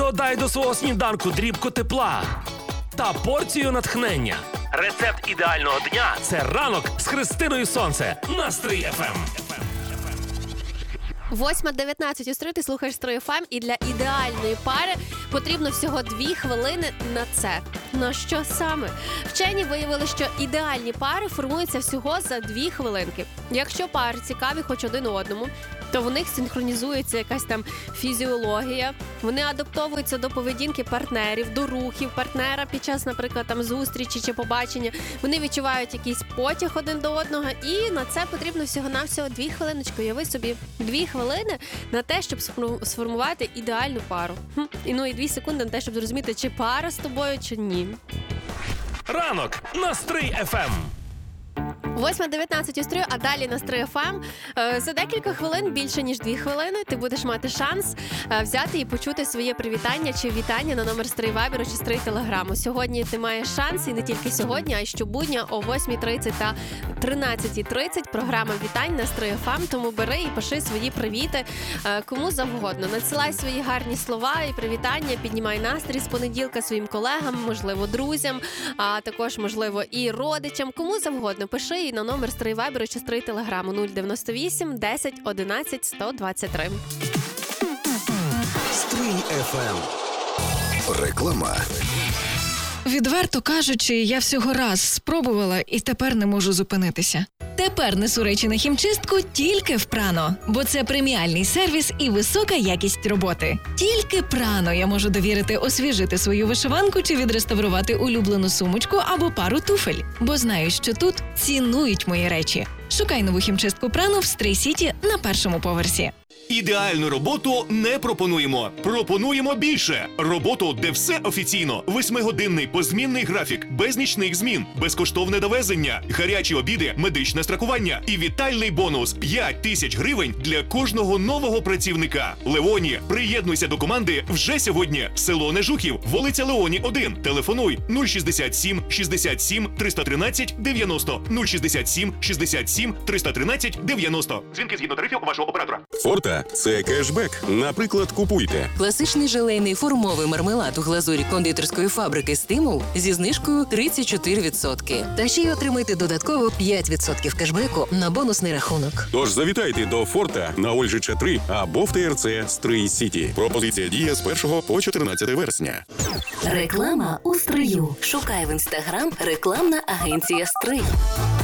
Додай до свого сніданку дрібку тепла та порцію натхнення. Рецепт ідеального дня – це ранок з Христиною Сонце на Стрий ФМ. 8:19 у Стрий, ти слухаєш Стрий ФМ, і для ідеальної пари потрібно всього 2 хвилини на це. На що саме? Вчені виявили, що ідеальні пари формуються всього за 2 хвилинки. Якщо пари цікаві хоч один одному, то в них синхронізується якась там фізіологія, вони адаптовуються до поведінки партнерів, до рухів партнера під час, наприклад, там зустрічі чи побачення. Вони відчувають якийсь потяг один до одного, і на це потрібно всього-навсього 2 хвилиночки. Уяви собі, 2 хвилини на те, щоб сформувати ідеальну пару. І 2 секунди на те, щоб зрозуміти, чи пара з тобою, чи ні. Ранок на Стрий ФМ. 8:19 у Стрию, а далі на Стрий ФМ. За декілька хвилин, більше ніж 2 хвилини, ти будеш мати шанс взяти і почути своє привітання чи вітання на номер Стрий Вайберу чи Стрий Телеграму. Сьогодні ти маєш шанс, і не тільки сьогодні, а й щобудня о 8:30 та 13:30 програма вітань на Стрий ФМ, тому бери і пиши свої привіти кому завгодно. Надсилай свої гарні слова і привітання, піднімай настрій з понеділка своїм колегам, можливо, друзям, а також, можливо, і родичам, кому завгодно. Пиши і на номер Стрий Вайберу чи Стрий Телеграму 098 10 11 123. Стрий ФМ. Реклама. Відверто кажучи, я всього раз спробувала і тепер не можу зупинитися. Тепер несу речі на хімчистку тільки в Прано, бо це преміальний сервіс і висока якість роботи. Тільки Прано я можу довірити освіжити свою вишиванку чи відреставрувати улюблену сумочку або пару туфель, бо знаю, що тут цінують мої речі. Шукай нову хімчистку Прано в Стрий Сіті на 1-му поверсі. Ідеальну роботу не пропонуємо. Пропонуємо більше. Роботу, де все офіційно. 8-годинний позмінний графік, без нічних змін, безкоштовне довезення, гарячі обіди, медичне страхування і вітальний бонус 5 тисяч гривень для кожного нового працівника. Леоні, приєднуйся до команди вже сьогодні. Село Нежухів, вулиця Леоні, 1. Телефонуй 067 67 313 90 067 67 313 90. Дзвінки згідно тарифів вашого оператора. Форта – це кешбек. Наприклад, купуйте Класичний желейний формовий мармелад у глазурі кондитерської фабрики «Стимул» зі знижкою 34%. Та ще й отримайте додатково 5% кешбеку на бонусний рахунок. Тож завітайте до Форта на Ольжича 3 або в ТРЦ Стрий Сіті. Пропозиція діє з 1 по 14 вересня. Реклама у Стрию. Шукай в Інстаграм рекламна агенція «Стрий».